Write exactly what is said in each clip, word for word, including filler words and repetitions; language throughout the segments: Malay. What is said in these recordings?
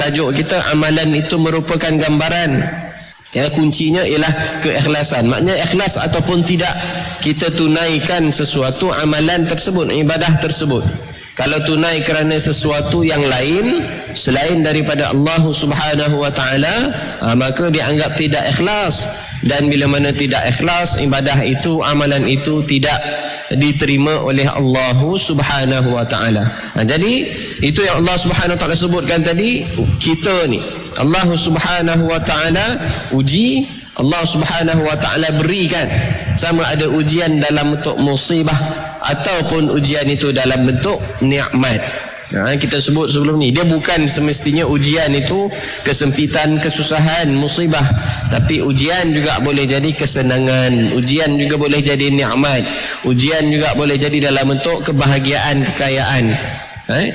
tajuk kita, amalan itu merupakan gambaran. Ya, kuncinya ialah keikhlasan. Maknanya ikhlas ataupun tidak kita tunaikan sesuatu amalan tersebut, ibadah tersebut. Kalau tunai kerana sesuatu yang lain selain daripada Allah Subhanahu wa taala, maka dianggap tidak ikhlas. Dan bila mana tidak ikhlas, ibadah itu, amalan itu tidak diterima oleh Allah Subhanahu wa taala. Nah, jadi itu yang Allah Subhanahu wa taala sebutkan tadi, kita ni Allah Subhanahu wa taala uji, Allah Subhanahu wa taala berikan, sama ada ujian dalam bentuk musibah ataupun ujian itu dalam bentuk nikmat. Nah, kita sebut sebelum ni, dia bukan semestinya ujian itu kesempitan, kesusahan, musibah, tapi ujian juga boleh jadi kesenangan, ujian juga boleh jadi nikmat, ujian juga boleh jadi dalam bentuk kebahagiaan, kekayaan. Eh?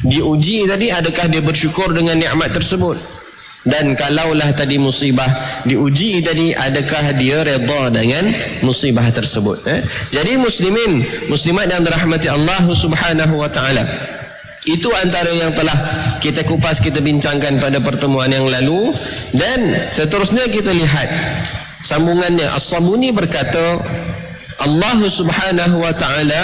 Diuji tadi, adakah dia bersyukur dengan nikmat tersebut? Dan kalaulah tadi musibah, diuji tadi, adakah dia redha dengan musibah tersebut? Eh? Jadi muslimin, muslimat yang dirahmati Allah Subhanahu wa taala, itu antara yang telah kita kupas, kita bincangkan pada pertemuan yang lalu. Dan seterusnya kita lihat sambungannya. As-Sabuni berkata, Allah Subhanahu wa taala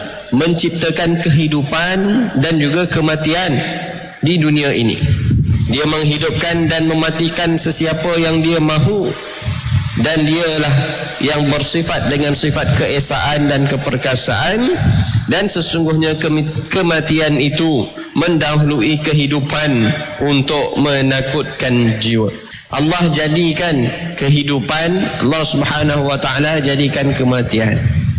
menciptakan kehidupan dan juga kematian di dunia ini. Dia menghidupkan dan mematikan sesiapa yang dia mahu, dan dialah yang bersifat dengan sifat keesaan dan keperkasaan. Dan sesungguhnya kematian itu mendahului kehidupan untuk menakutkan jiwa. Allah jadikan kehidupan, Allah Subhanahu wa taala jadikan kematian.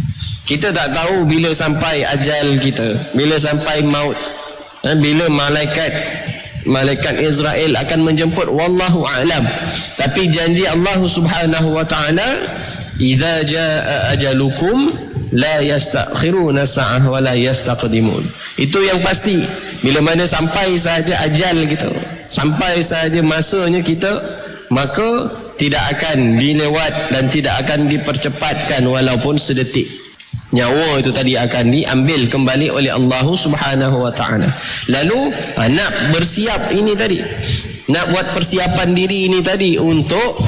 Kita tak tahu bila sampai ajal kita, bila sampai maut, bila malaikat malaikat Israel akan menjemput, wallahu a'lam. Tapi janji Allah Subhanahu wa taala, idza jaa ajalukum la yastakhiruna sa'ah wa la yastaqdimun. Itu yang pasti. Bila mana sampai saja ajal kita, sampai saja masanya kita, maka tidak akan dilewat dan tidak akan dipercepatkan walaupun sedetik. Nyawa itu tadi akan diambil kembali oleh Allah Subhanahu wa taala. Lalu nak bersiap ini tadi, nak buat persiapan diri ini tadi untuk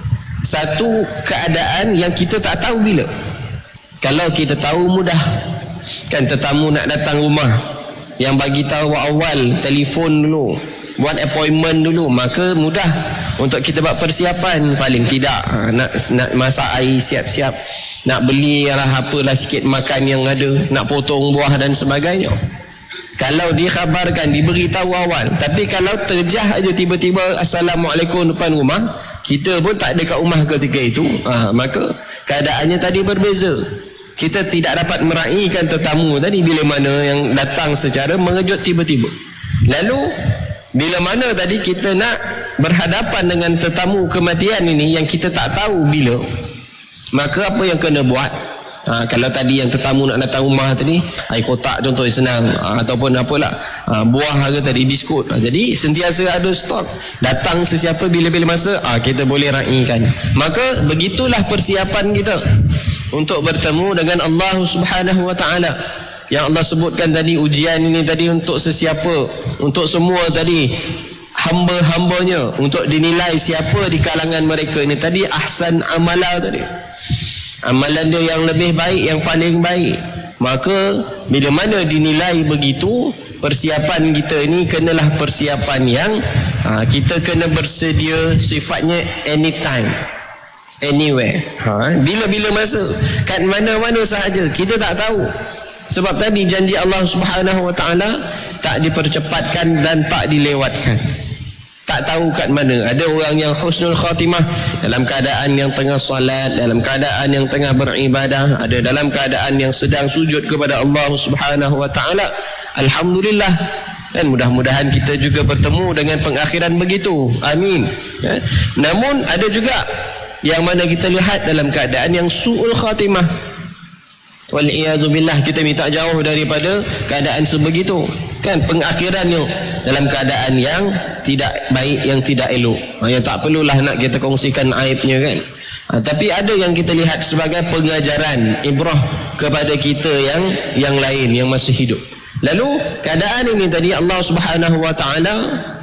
satu keadaan yang kita tak tahu bila. Kalau kita tahu mudah, kan tetamu nak datang rumah, yang bagi tahu awal, telefon dulu, buat appointment dulu, maka mudah untuk kita buat persiapan. Paling tidak nak nak masak air siap-siap, nak beli lah apalah sikit makan yang ada, nak potong buah dan sebagainya. Kalau dikhabarkan, diberitahu awal. Tapi kalau terjah aja tiba-tiba Assalamualaikum depan rumah, kita pun tak ada kat rumah ketika itu, ha, maka keadaannya tadi berbeza. Kita tidak dapat meraihkan tetamu tadi bila mana yang datang secara mengejut tiba-tiba. Lalu bila mana tadi kita nak berhadapan dengan tetamu kematian ini yang kita tak tahu bila, maka apa yang kena buat? Ha, kalau tadi yang tetamu nak datang rumah tadi, air kotak contohnya senang, ha, ataupun apalah, ha, buah ke tadi, biskut, ha, jadi sentiasa ada stok, datang sesiapa bila-bila masa, ha, kita boleh raikan. Maka begitulah persiapan kita untuk bertemu dengan Allah Subhanahu wa taala. Yang Allah sebutkan tadi, ujian ini tadi untuk sesiapa, untuk semua tadi hamba-hambanya, untuk dinilai siapa di kalangan mereka ini tadi ahsan amala tadi, amalan dia yang lebih baik, yang paling baik. Maka bila mana dinilai begitu, persiapan kita ini kenalah persiapan yang ha, kita kena bersedia, sifatnya anytime, anywhere, ha, bila-bila masa, kat mana-mana sahaja, kita tak tahu. Sebab tadi janji Allah Subhanahu wa taala tak dipercepatkan dan tak dilewatkan. Tak tahu kat mana. Ada orang yang husnul khatimah dalam keadaan yang tengah salat, dalam keadaan yang tengah beribadah, ada dalam keadaan yang sedang sujud kepada Allah Subhanahu wa taala. Alhamdulillah. Dan mudah-mudahan kita juga bertemu dengan pengakhiran begitu. Amin. Ya. Namun ada juga yang mana kita lihat dalam keadaan yang su'ul khatimah. Wal'iyadzubillah, kita minta jauh daripada keadaan sebegitu. Kan pengakhirannya dalam keadaan yang tidak baik, yang tidak elok. Yang tak perlulah nak kita kongsikan aibnya kan. Ha, tapi ada yang kita lihat sebagai pengajaran, ibrah kepada kita yang yang lain yang masih hidup. Lalu keadaan ini tadi Allah Subhanahu wa taala